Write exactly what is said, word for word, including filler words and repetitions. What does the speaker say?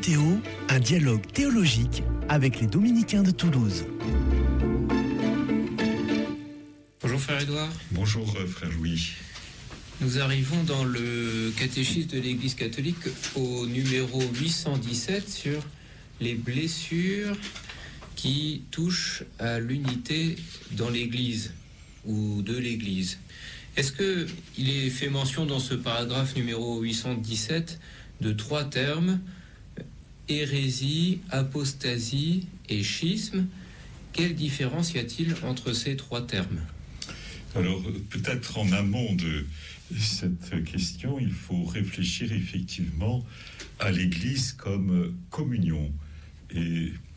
Théo, un dialogue théologique avec les Dominicains de Toulouse. Bonjour frère Édouard. Bonjour frère Louis. Nous arrivons dans le catéchisme de l'Église catholique au numéro huit cent dix-sept sur les blessures qui touchent à l'unité dans l'Église ou de l'Église. Est-ce qu'il est fait mention dans ce paragraphe numéro huit cent dix-sept de trois termes, hérésie, apostasie et schisme? Quelle différence y a-t-il entre ces trois termes? Alors, peut-être en amont de cette question, il faut réfléchir effectivement à l'Église comme communion. Et